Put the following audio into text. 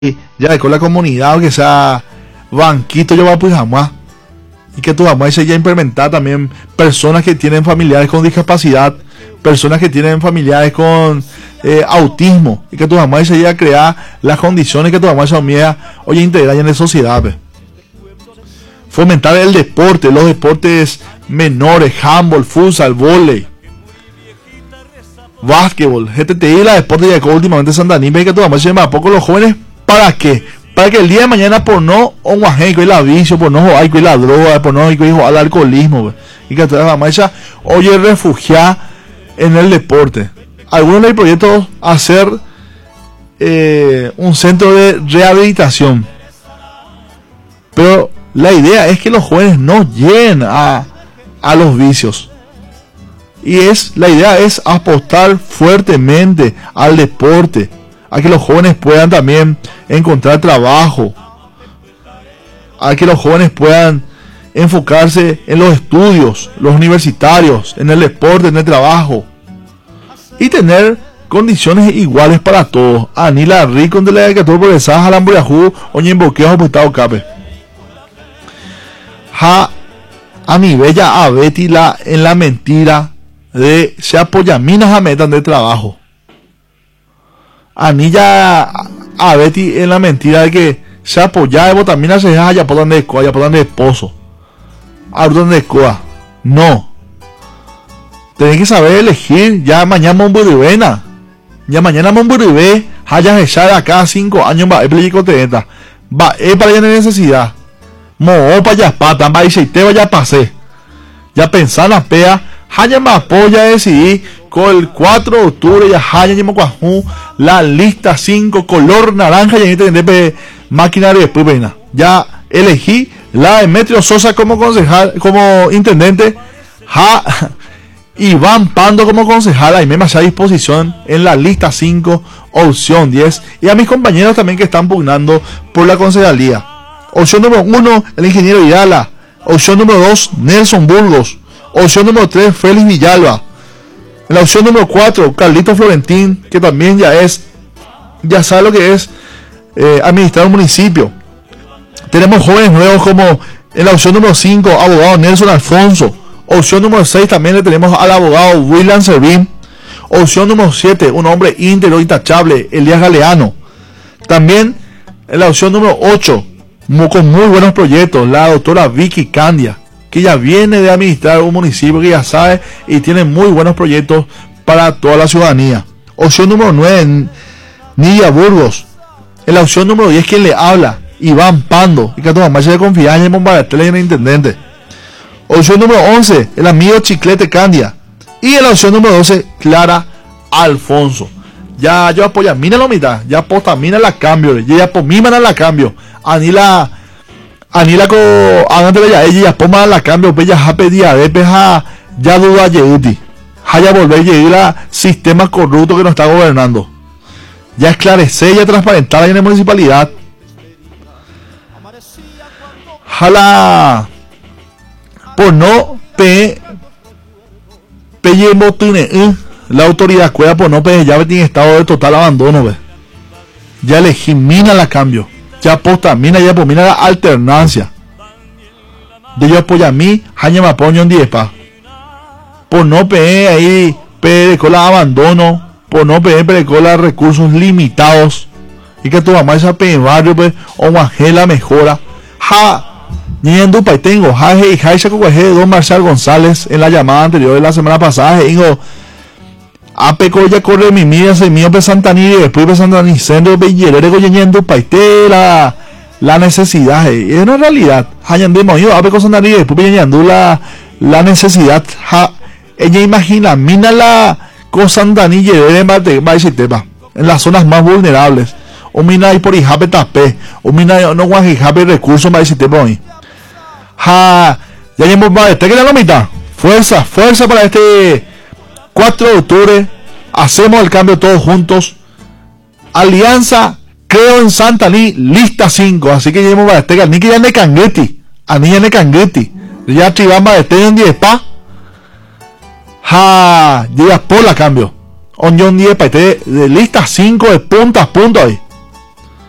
ya con la comunidad, que sea banquito, yo va pues jamás. Y que tu jamás se ya implementar también personas que tienen familiares con discapacidad, personas que tienen familiares con autismo, y que tu jamás se ya crear las condiciones que tu jamás se oye integrar en la sociedad. Pues. Fomentar el deporte, los deportes menores, handball, futsal, vóley, básquetbol, GTTI, la deporte de últimamente Santa Aníbal, que tu jamás se llama a poco los jóvenes. ¿Para qué? Para que el día de mañana por no y la vicio, por no jugar y la droga, por no jugar al alcoholismo, y que toda la mamá oye refugiar en el deporte. Algunos hay proyectos hacer un centro de rehabilitación, pero la idea es que los jóvenes no lleguen a los vicios. Y la idea es apostar fuertemente al deporte, a que los jóvenes puedan también encontrar trabajo, a que los jóvenes puedan enfocarse en los estudios, los universitarios, en el deporte, en el trabajo, y tener condiciones iguales para todos. Anila rico de la que todo progresas a la hamburguesa o en boqueos apostado cape. A nivel ya a Betty en la mentira de se apoya minas a metan de trabajo. Anilla a Betty en la mentira de que se apoya de botamina se deja ya potan de escoa, ya potan de esposo. Ahorita de escoa. No. Tenés que saber elegir. Ya mañana Momburibena. Ya mañana Momburibé. Haya echar acá 5 años va a pelicoteeta. Va para allá de necesidad. Mo para allá pata. Va y se te vaya a pase. Ya pensar la pea. Haya me apoya decidir. Con el 4 de octubre ya haya la lista 5 color naranja y ahí máquina de después pena. Ya elegí la Demetrio Sosa como concejal, como intendente, Iván Pando como concejal, ahí me más a disposición en la lista 5, opción 10, y a mis compañeros también que están pugnando por la concejalía. Opción número 1, el ingeniero Vidala. Opción número 2, Nelson Burgos. Opción número 3, Félix Villalba. En la opción número 4, Carlito Florentín, que también ya sabe lo que es administrar un municipio. Tenemos jóvenes nuevos como en la opción número 5, abogado Nelson Alfonso. Opción número 6 también le tenemos al abogado William Servín. Opción número 7, un hombre íntegro, intachable, Elías Galeano. También en la opción número 8, con muy buenos proyectos, la doctora Vicky Candia, que ya viene de administrar un municipio que ya sabe y tiene muy buenos proyectos para toda la ciudadanía. Opción número 9, Nidia Burgos. En la opción número 10, quien le habla, Iván Pando, y que a tu mamá se le confía en el bombardeo en el intendente. Opción número 11, el amigo Chiclete Candia. Y en la opción número 12, Clara Alfonso. Ya yo apoyo a Mina la mitad, ya posta Mina la cambio, ya por mí la cambio. Anila ko antes de ella poma la cambio pues ya pedía de peja ya duda yeuti haya volver a llegar a sistema corrupto que nos está gobernando, ya esclarecer, ya transparentar en la municipalidad. Jala por no la autoridad cuida por no ya tiene estado de total abandono, ¿ves? Ya elimina la cambio, ya posta mina, ya por mina la alternancia. De yo apoyo a mí, Jaime me apoyo en 10 pa. Por no ahí, con la abandono, por no con los recursos limitados. Y que tu mamá esa en barrio, pues, o la mejora. Ni en Dupa y tengo, y se coge don Marcial González en la llamada anterior de la semana pasada, digo, apeco ya corre mi mía, se mío pe Santaní, y después pe Santaní, sendo pe yerere goyendo paite la necesidad, es una realidad. Hayandemo yo apeco Santaní, después pe yendo la necesidad, ella imagina, mina la cosa Santaní yerere en las zonas más vulnerables, o mina y por hijape tapé, o mina no guajijape recursos más hoy. Ya llevamos más, te queda la mitad. Fuerza para este 4 de octubre. Hacemos el cambio todos juntos. Alianza, creo en Santaní, lista 5. Así que llevamos para este, ni que ya ne cangueti. A ni ya ne cangueti. Ya tribamba de este en 10 pa. Llega por la cambio. On 10 pa este de lista 5 de punta a punta hoy.